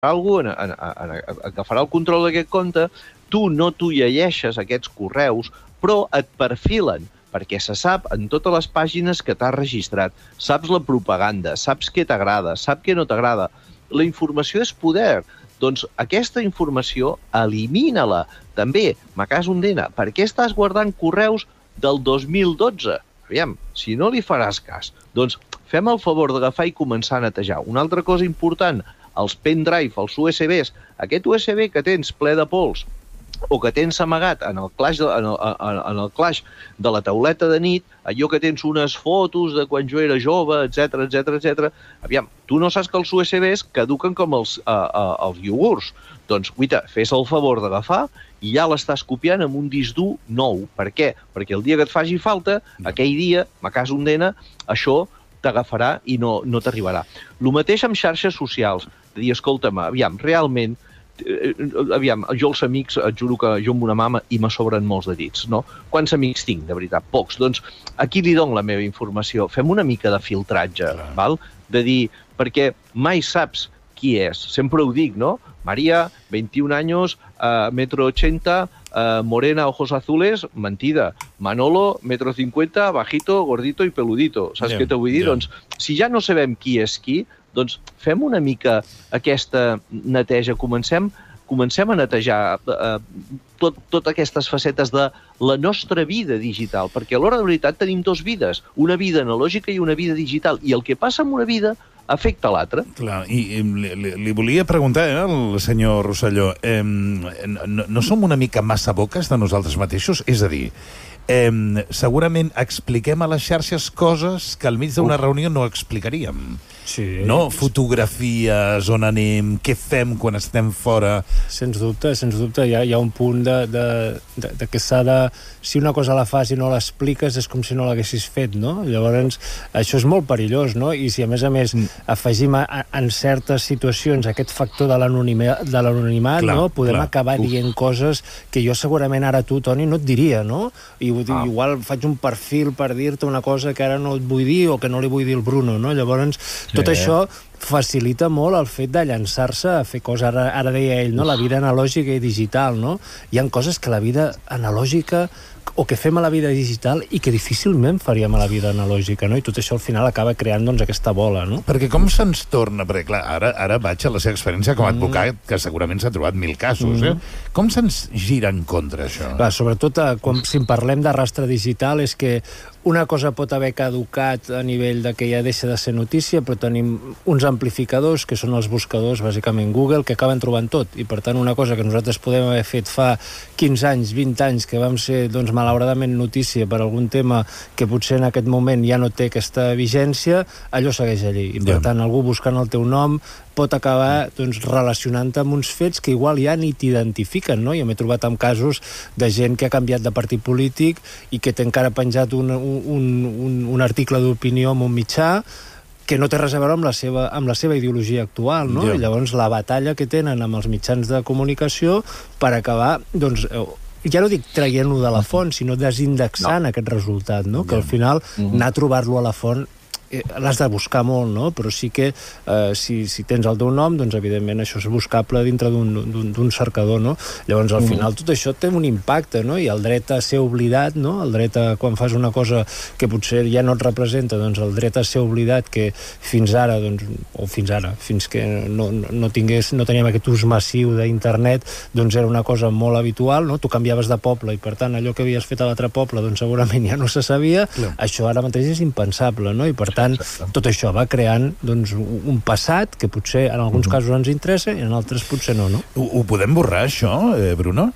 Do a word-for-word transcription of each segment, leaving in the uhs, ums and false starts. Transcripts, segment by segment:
algú en, en, en, en, agafarà el control d'aquest compte, tu no t'ho llegeixes, aquests correus, però et perfilen, perquè se sap en totes les pàgines que t'has registrat. Saps la propaganda, saps què t'agrada, saps què no t'agrada. La informació és poder. Doncs aquesta informació, elimina-la. També, ma casa ondena, per què estàs guardant correus del dos mil dotze? Aviam, si no li faràs cas, doncs fem el favor d'agafar i començar a netejar. Una altra cosa important, els pendrive, els U S Bs, aquest U S B que tens ple de pols o que tens amagat en el clash de, en el, en el clash de la tauleta de nit, allò que tens unes fotos de quan jo era jove, etcètera, etcètera, etcètera. Aviam, tu no saps que els U S Bs caduquen com els, uh, uh, els iogurts. Doncs, guita, fes el favor d'agafar i ja l'estàs copiant amb un disc dur nou. Per què? Perquè el dia que et faci falta, aquell dia, a casa ondena, això t'agafarà i no, no t'arribarà. El mateix amb xarxes socials. De dir, escolta'm, aviam, realment, eh, aviam, jo els amics, et juro que jo amb una mama i me sobren molts de dits, no? Quants amics tinc, de veritat? Pocs. Doncs aquí li dono la meva informació. Fem una mica de filtratge, clar, val? De dir, perquè mai saps qui és. Sempre ho dic, no? María, veintiún años, uh, metro ochenta, uh, morena, ojos azules, mentida. Manolo, metro cincuenta, bajito, gordito i peludito. Saps yeah, què t'ho vull dir? Yeah. Doncs, si ja no sabem qui és qui, doncs fem una mica aquesta neteja. Comencem, comencem a netejar uh, tot, tot aquestes facetes de la nostra vida digital, perquè a l'hora de veritat tenim dues vides, una vida analògica i una vida digital, i el que passa amb una vida afecta l'altre. Clar, i, i li, li volia preguntar, eh, al senyor Rosselló, eh, no, no som una mica massa boques de nosaltres mateixos? És a dir, eh, segurament expliquem a les xarxes coses que al mig d'una reunió no explicaríem. Sí. No? Fotografies, on anem, què fem quan estem fora... Sens dubte, sens dubte. Hi ha, hi ha un punt de, de, de, de que s'ha de... Si una cosa la fas i no l'expliques és com si no l'haguessis fet, no? Llavors, això és molt perillós, no? I si a més a més afegim a, a, en certes situacions aquest factor de l'anonimat, no? Podem clar. acabar Uf. dient coses que jo segurament ara tu, Toni, no et diria, no? I ah. igual faig un perfil per dir-te una cosa que ara no et vull dir o que no li vull dir al Bruno, no? Llavors, tot sí. això facilita molt el fet de llançar-se a fer coses, ara, ara deia ell, no? La vida analògica i digital, no? Hi ha coses que la vida analògica o que fem a la vida digital i que difícilment faríem a la vida analògica, no? I tot això al final acaba creant, doncs, aquesta bola, no? Perquè com se'ns torna... Perquè, clar, ara, ara vaig a la seva experiència com a advocat, mm. que segurament s'ha trobat mil casos, mm. eh? Com se'ns gira en contra, això? Clar, sobretot, eh, quan, si en parlem de rastre digital, és que una cosa pot haver caducat a nivell de que ja deixa de ser notícia, però tenim uns amplificadors, que són els buscadors, bàsicament Google, que acaben trobant tot. I, per tant, una cosa que nosaltres podem haver fet fa quinze anys, vint anys, que vam ser, doncs, malauradament notícia per algun tema que potser en aquest moment ja no té aquesta vigència, allò segueix allí. I, per yeah. tant, algú buscant el teu nom pot acabar, doncs, relacionant-te amb uns fets que igual ja ni t'identifiquen, no? Jo m'he trobat amb casos de gent que ha canviat de partit polític i que té encara penjat un, un, un, un article d'opinió en un mitjà que no té res a veure amb la seva, amb la seva ideologia actual, no? Yeah. I llavors la batalla que tenen amb els mitjans de comunicació per acabar, doncs, ja no dic traient-lo de la font, sinó desindexant no. aquest resultat, no? Yeah. Que al final mm-hmm. anar a trobar-lo a la font l'has de buscar molt, no? Però sí que eh, si, si tens el teu nom, doncs evidentment això és buscable dintre d'un cercador, no? Llavors al final tot això té un impacte, no? I el dret a ser oblidat, no? El dret a, quan fas una cosa que potser ja no et representa, doncs el dret a ser oblidat que fins ara, doncs, o fins ara, fins que no, no tingués, no teníem aquest ús massiu d'internet, doncs era una cosa molt habitual, no? Tu canviaves de poble i per tant allò que havies fet a l'altre poble, doncs segurament ja no se sabia. Clar. Això ara mateix és impensable, no? I per tant Exacte. tot això va creant, doncs, un passat que potser en alguns mm-hmm. casos ens interessa i en altres potser no, no? Ho, ho podem borrar, això, eh, Bruno?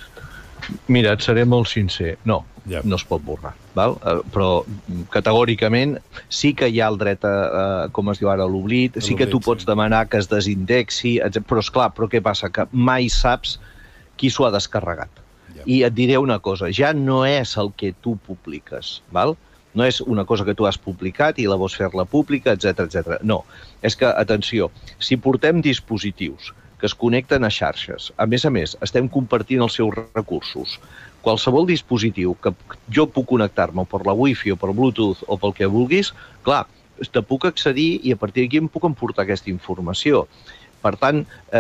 Mira, et seré molt sincer. No, yeah. no es pot borrar. Val? Uh, però categòricament sí que hi ha el dret a, uh, com es diu ara, l'oblit, sí que tu pots sí. demanar que es desindexi, etcètera. Però esclar, però què passa? Que mai saps qui s'ho ha descarregat. Yeah. I et diré una cosa, ja no és el que tu publiques, val? No és una cosa que tu has publicat i la vols fer-la pública, etcètera, etcètera. No, és que, atenció, si portem dispositius que es connecten a xarxes, a més a més, estem compartint els seus recursos, qualsevol dispositiu que jo puc connectar-me per la Wi-Fi o per Bluetooth o pel que vulguis, clar, te puc accedir i a partir d'aquí em puc emportar aquesta informació. Per tant,